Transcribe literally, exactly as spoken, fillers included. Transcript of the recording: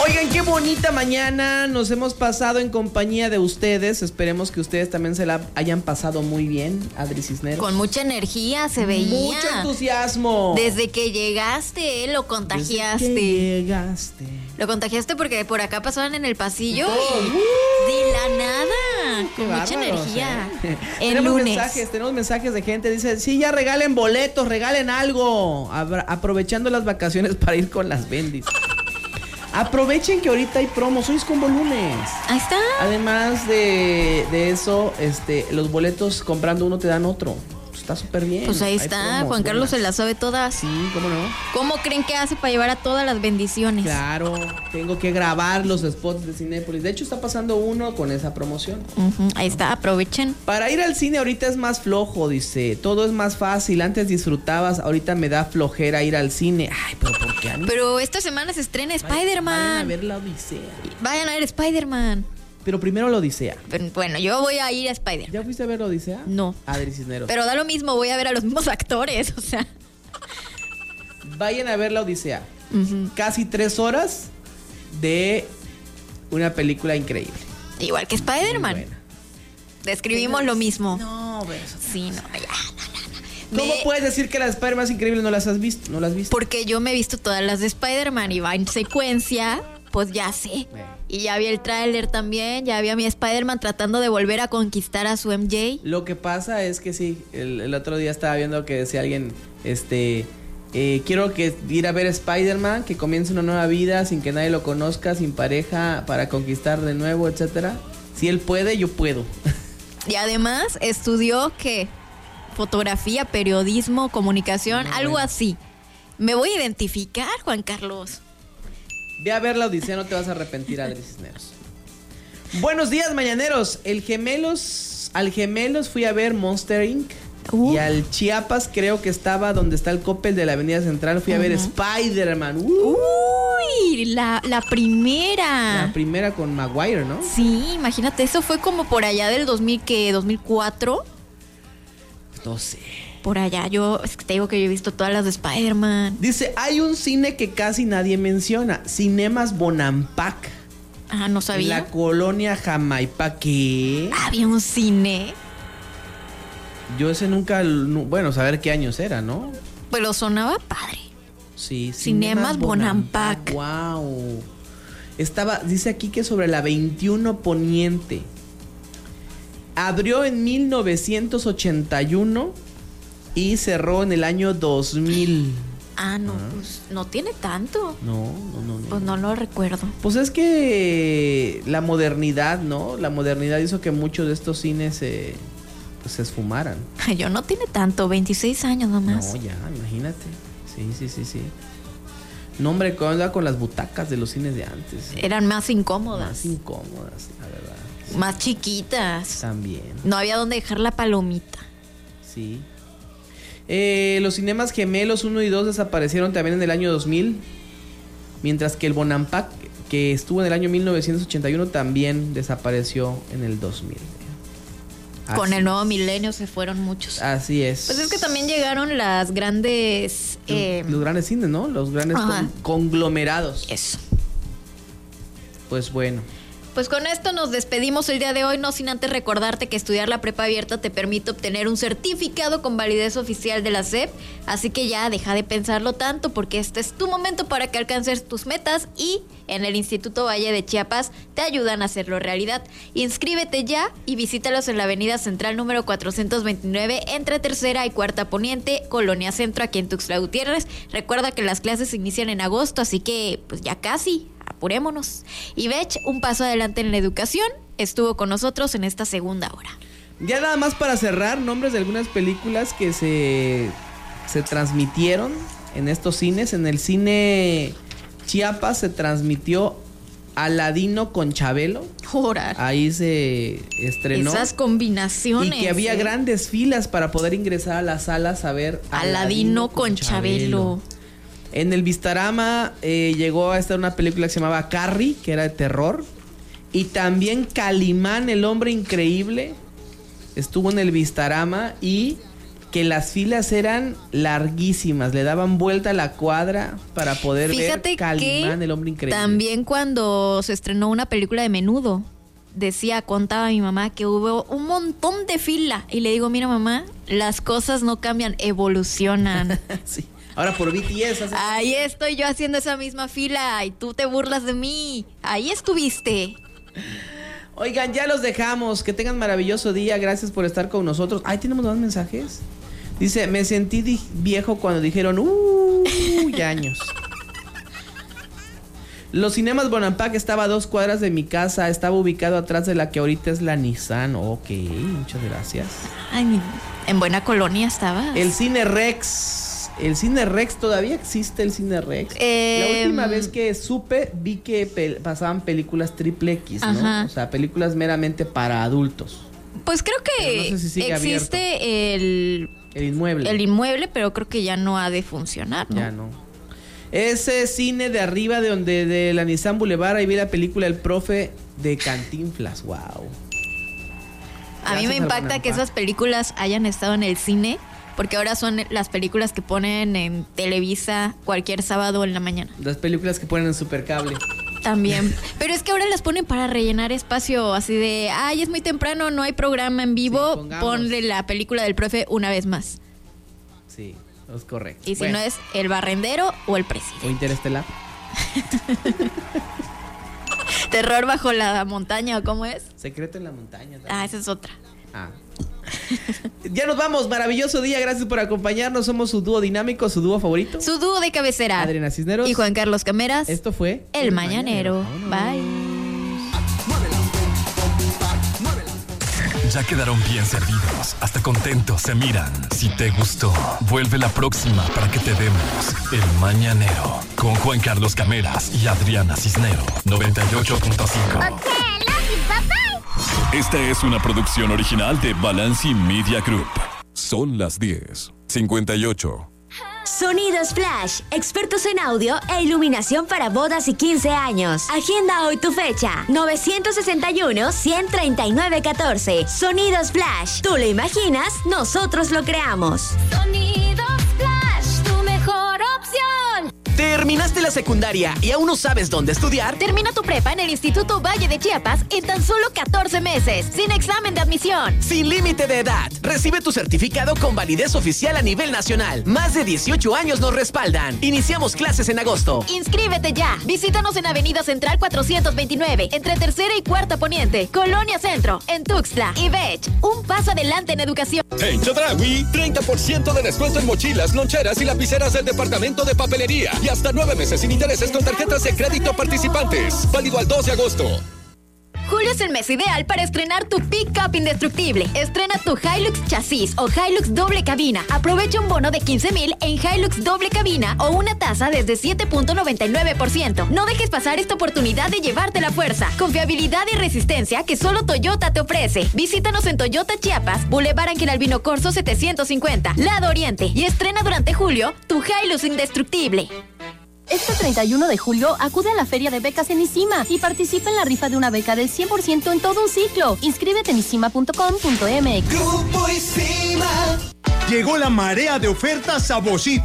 Oigan, qué bonita mañana nos hemos pasado en compañía de ustedes. Esperemos que ustedes también se la hayan pasado muy bien, Adri Cisneros. Con mucha energía se veía. Mucho entusiasmo. Desde que llegaste, lo contagiaste. Desde que llegaste. Lo contagiaste porque por acá pasaban en el pasillo Todos. y Uh, de la nada, con mucha bárbaros, energía. ¿eh? En tenemos lunes. mensajes, tenemos mensajes de gente. Dice, sí, ya regalen boletos, regalen algo. Abra- aprovechando las vacaciones para ir con las bendis. Aprovechen que ahorita hay promos, hoy es Combo Lunes. Ahí está. Además de, de eso, este, los boletos comprando uno te dan otro. Está súper bien. Pues ahí Hay está, promos Juan Carlos se buenas. las sabe todas. Sí, ¿cómo no? ¿Cómo creen que hace para llevar a todas las bendiciones? Claro, tengo que grabar los spots de Cinépolis. De hecho, está pasando uno con esa promoción. Uh-huh, ahí está, aprovechen. Para ir al cine ahorita es más flojo, dice. Todo es más fácil. Antes disfrutabas, ahorita me da flojera ir al cine. Ay, pero ¿por qué? Ani? Pero esta semana se estrena Vayan a Spider-Man. ver la Odisea. Vayan a ver Spider-Man. Pero primero la Odisea. Pero, bueno, yo voy a ir a Spider-Man. ¿Ya fuiste a ver la Odisea? No. Adri Cisneros. Pero da lo mismo, voy a ver a los mismos actores, o sea. Vayan a ver la Odisea. Uh-huh. Casi tres horas de una película increíble. Igual que Muy Spider-Man. buena. Describimos lo mismo. No, pero eso- Sí, no, ya, no, no, no. ¿Cómo Me- puedes decir que la de Spider-Man es increíble y no las has visto? ¿No las has visto? Porque yo me he visto todas las de Spider-Man y va en secuencia, pues ya sé. Eh. Y ya vi el tráiler también, ya vi a mi Spider-Man tratando de volver a conquistar a su M J. Lo que pasa es que sí, el, el otro día estaba viendo que decía alguien, este, eh, quiero que ir a ver Spider-Man, que comience una nueva vida sin que nadie lo conozca, sin pareja, para conquistar de nuevo, etcétera. Si él puede, yo puedo. Y además estudió que fotografía, periodismo, comunicación, Muy algo bueno. así. Me voy a identificar, Juan Carlos. Ve a ver la Odisea, no te vas a arrepentir, Adri Cisneros. Buenos días, mañaneros. El Gemelos, al Gemelos fui a ver Monster incorporated. Uh. Y al Chiapas creo que estaba donde está el Coppel de la Avenida Central. Fui a ver Ujú. Spider-Man. Uh. Uy, la, la primera. La primera con Maguire, ¿no? Sí, imagínate, eso fue como por allá del dos mil, ¿qué? ¿dos mil cuatro? No sé. Por allá, yo es que te digo que yo he visto todas las de Spider-Man. Dice, hay un cine que casi nadie menciona. Cinemas Bonampak. Ah, no En sabía. la colonia Jamaipa. ¿Qué? Había un cine, Yo ese nunca... nu- Bueno, saber qué años era, ¿no? pero sonaba padre. Sí, Cinemas Bonampak. Wow. Estaba, dice aquí que sobre la veintiuno Poniente. Abrió en mil novecientos ochenta y uno y cerró en el año dos mil. Ah, no, pues no tiene tanto. No, no, no, no. Pues no lo recuerdo. Pues es que la modernidad, ¿no? La modernidad hizo que muchos de estos cines se, pues, se esfumaran. Yo no tiene tanto, veintiséis años nomás. No, ya, imagínate. Sí, sí, sí, sí. No, hombre, ¿cómo andaba con las butacas de los cines de antes? Eran más incómodas, Más incómodas, la verdad. Sí, más chiquitas. también, No había donde dejar la palomita. sí. Eh, los cinemas gemelos uno y dos desaparecieron también en el año dos mil. Mientras que el Bonampak, que estuvo en el año mil novecientos ochenta y uno, también desapareció en el dos mil. Con Así- el nuevo milenio se fueron muchos. Así es. Pues es que también llegaron las grandes... Los, eh, los grandes cines, ¿no? Los grandes Ajá. con- conglomerados. Eso. Pues bueno. Pues con esto nos despedimos el día de hoy, no sin antes recordarte que estudiar la prepa abierta te permite obtener un certificado con validez oficial de la S E P, así que ya deja de pensarlo tanto porque este es tu momento para que alcances tus metas y en el Instituto Valle de Chiapas te ayudan a hacerlo realidad. Inscríbete ya y visítalos en la Avenida Central número cuatrocientos veintinueve entre Tercera y Cuarta Poniente, Colonia Centro, aquí en Tuxtla Gutiérrez. Recuerda que las clases inician en agosto, así que pues ya casi. Apurémonos. Y Bech, un paso adelante en la educación, estuvo con nosotros en esta segunda hora. Ya nada más para cerrar, nombres de algunas películas que se, se transmitieron en estos cines. En el cine Chiapas se transmitió Aladino con Chabelo. Orar. Ahí se estrenó. Esas combinaciones. Y que había ¿eh? grandes filas para poder ingresar a las salas a ver Aladino con Chabelo. En el Vistarama eh, llegó a estar una película que se llamaba Carrie, que era de terror. Y también Calimán, el hombre increíble, estuvo en el Vistarama. Y que las filas eran larguísimas, le daban vuelta a la cuadra para poder Fíjate ver Calimán, el hombre increíble. También cuando se estrenó una película de Menudo, decía, contaba mi mamá que hubo un montón de fila. Y le digo, mira mamá, las cosas no cambian, evolucionan. Sí. Ahora por B T S. ¿hace? Ahí estoy yo haciendo esa misma fila y tú te burlas de mí. Ahí estuviste. Oigan, ya los dejamos. Que tengan maravilloso día. Gracias por estar con nosotros. Ahí tenemos más mensajes. Dice, me sentí di- viejo cuando dijeron, uh, ya años. Los cinemas Bonampak estaba a dos cuadras de mi casa. Estaba ubicado atrás de la que ahorita es la Nissan. Ok, muchas gracias. Ay, en buena colonia estabas. El Cine Rex. El Cine Rex, ¿todavía existe el Cine Rex? Eh, la última vez que supe, vi que pe- pasaban películas triple X, ¿no? Ajá. O sea, películas meramente para adultos. Pues creo que no sé si sigue existe el, El inmueble. el inmueble, pero creo que ya no ha de funcionar, ¿no? Ya no. Ese cine de arriba de donde de la Nissan Boulevard, ahí vi la película El Profe de Cantinflas. Wow. A mí me impacta que esas películas hayan estado en el cine, porque ahora son las películas que ponen en Televisa cualquier sábado en la mañana. Las películas que ponen en Supercable. También. Pero es que ahora las ponen para rellenar espacio, así de, ay, es muy temprano, no hay programa en vivo, Sí, pongamos. ponle la película del profe una vez más. Sí, es correcto. Y si Bueno, no es El Barrendero o El Presidente. o Interestelar. Terror bajo la montaña, ¿o cómo es? Secreto en la montaña. también. Ah, esa es otra. Ah. Ya nos vamos, maravilloso día, gracias por acompañarnos. Somos su dúo dinámico, su dúo favorito. Su dúo de cabecera. Adriana Cisneros Y Juan Carlos Cameras. Esto fue El, El Mañanero. Mañanero. Bye. Ya quedaron bien servidos, hasta contentos se miran. Si te gustó, vuelve la próxima para que te demos El Mañanero con Juan Carlos Cameras y Adriana Cisneros. noventa y ocho punto cinco. Okay, love you, bye bye. Esta es una producción original de Balanci Media Group. Son las diez cincuenta y ocho. Sonidos Flash, expertos en audio e iluminación para bodas y quince años. Agenda hoy tu fecha, nueve seis uno, uno treinta y nueve catorce. Sonidos Flash, tú lo imaginas, nosotros lo creamos. Sonidos Flash, tu mejor opción. ¿Terminaste la secundaria y aún no sabes dónde estudiar? Termina tu prepa en el Instituto Valle de Chiapas en tan solo catorce meses, sin examen de admisión. Sin límite de edad. Recibe tu certificado con validez oficial a nivel nacional. Más de dieciocho años nos respaldan. Iniciamos clases en agosto. Inscríbete ya. Visítanos en Avenida Central cuatrocientos veintinueve, entre Tercera y Cuarta Poniente, Colonia Centro, en Tuxtla y Bech. Un paso adelante en educación. En Chedraui, treinta por ciento de descuento en mochilas, loncheras y lapiceras del departamento de papelería. Y hasta nueve meses sin intereses con tarjetas de crédito participantes. Válido al dos de agosto. Julio es el mes ideal para estrenar tu pick-up indestructible. Estrena tu Hilux chasis o Hilux doble cabina. Aprovecha un bono de quince mil en Hilux doble cabina o una tasa desde siete punto noventa y nueve por ciento. No dejes pasar esta oportunidad de llevarte la fuerza, confiabilidad y resistencia que solo Toyota te ofrece. Visítanos en Toyota Chiapas, Boulevard Ángel Albino Corzo setecientos cincuenta, Lado Oriente, y estrena durante julio tu Hilux indestructible. Este treinta y uno de julio acude a la feria de becas en ISIMA y participa en la rifa de una beca del cien por ciento en todo un ciclo. Inscríbete en isima punto com punto m x. Grupo ISIMA. Llegó la marea de ofertas a Bocito.